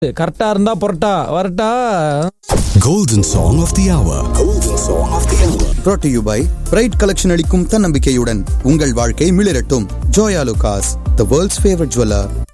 கரெக்டா இருந்தா பொரட்டா வரட்டா. Golden Song of the Hour. Golden Song of the Hour. Brought to you by Pride Collection அளிக்கும் தன்னம்பிக்கையுடன் உங்கள் வாழ்க்கை மிளிரட்டும். Joya Lucas, the world's favorite jeweler.